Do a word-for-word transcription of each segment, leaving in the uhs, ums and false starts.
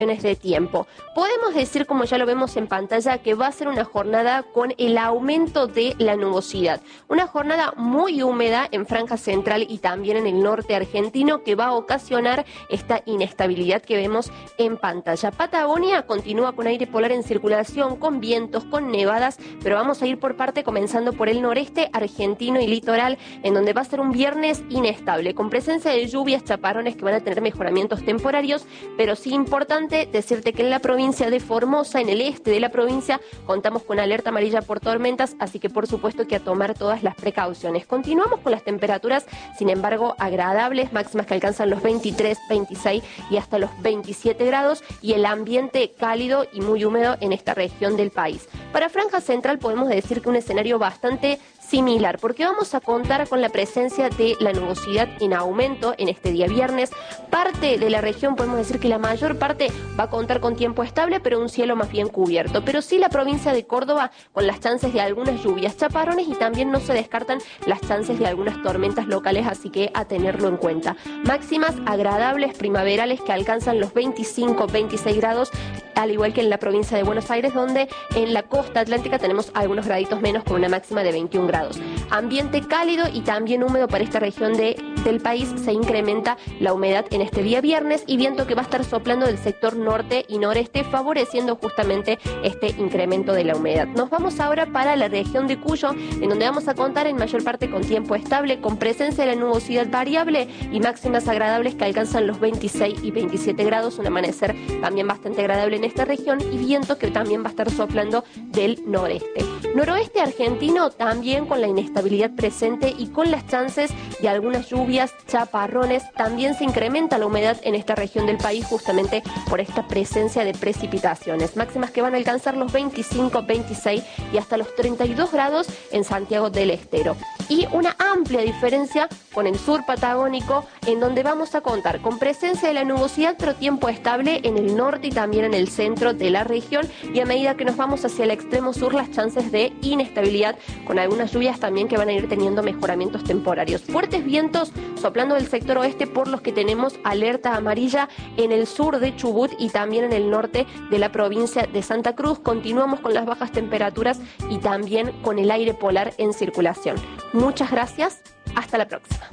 de tiempo. Podemos decir, como ya lo vemos en pantalla, que va a ser una jornada con el aumento de la nubosidad. Una jornada muy húmeda en franja central y también en el norte argentino, que va a ocasionar esta inestabilidad que vemos en pantalla. Patagonia continúa con aire polar en circulación, con vientos, con nevadas, pero vamos a ir por parte, comenzando por el noreste argentino y litoral, en donde va a ser un viernes inestable, con presencia de lluvias, chaparrones que van a tener mejoramientos temporarios, pero sí importante decirte que en la provincia de Formosa, en el este de la provincia, contamos con alerta amarilla por tormentas, así que por supuesto que a tomar todas las precauciones. Continuamos con las temperaturas, sin embargo, agradables, máximas que alcanzan los veintitrés, veintiséis y hasta los veintisiete grados, y el ambiente cálido y muy húmedo en esta región del país. Para franja central podemos decir que un escenario bastante similar, porque vamos a contar con la presencia de la nubosidad en aumento en este día viernes. Parte de la región, podemos decir que la mayor parte va a contar con tiempo estable, pero un cielo más bien cubierto. Pero sí la provincia de Córdoba, con las chances de algunas lluvias, chaparrones, y también no se descartan las chances de algunas tormentas locales, así que a tenerlo en cuenta. Máximas agradables, primaverales, que alcanzan los veinticinco, veintiséis grados, al igual que en la provincia de Buenos Aires, donde en la costa atlántica tenemos algunos graditos menos, con una máxima de veintiún grados. Ambiente cálido y también húmedo para esta región de, del país. Se incrementa la humedad en este día viernes, y viento que va a estar soplando del sector norte y noreste, favoreciendo justamente este incremento de la humedad. Nos vamos ahora para la región de Cuyo, en donde vamos a contar en mayor parte con tiempo estable, con presencia de la nubosidad variable y máximas agradables que alcanzan los veintiséis y veintisiete grados, un amanecer también bastante agradable en esta región, y viento que también va a estar soplando del noreste. Noroeste argentino también con la inestabilidad presente y con las chances de algunas lluvias, chaparrones. También se incrementa la humedad en esta región del país, justamente por esta presencia de precipitaciones. Máximas que van a alcanzar los veinticinco, veintiséis y hasta los treinta y dos grados en Santiago del Estero. Y una amplia diferencia con el sur patagónico, en donde vamos a contar con presencia de la nubosidad, pero tiempo estable en el norte y también en el centro de la región. Y a medida que nos vamos hacia el extremo sur, las chances de inestabilidad, con algunas lluvias también que van a ir teniendo mejoramientos temporarios. Fuertes vientos soplando del sector oeste, por los que tenemos alerta amarilla en el sur de Chubut y también en el norte de la provincia de Santa Cruz. Continuamos con las bajas temperaturas y también con el aire polar en circulación. Muchas gracias. Hasta la próxima.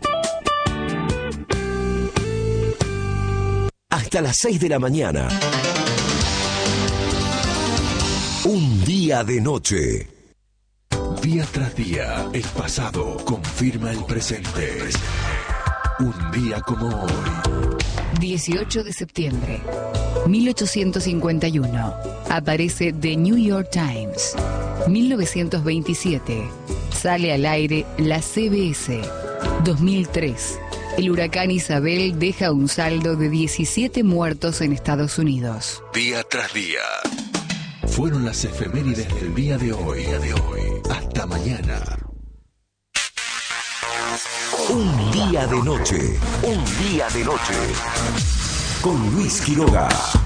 Hasta las seis de la mañana. Un día de noche. Día tras día, el pasado confirma el presente. Un día como hoy. dieciocho de septiembre, mil ochocientos cincuenta y uno. Aparece The New York Times. mil novecientos veintisiete. Sale al aire la C B S. dos mil tres. El huracán Isabel deja un saldo de diecisiete muertos en Estados Unidos. Día tras día. Fueron las efemérides del día de hoy. Día de hoy. Hasta mañana. Un día de noche. Un día de noche. Con Luis Quiroga.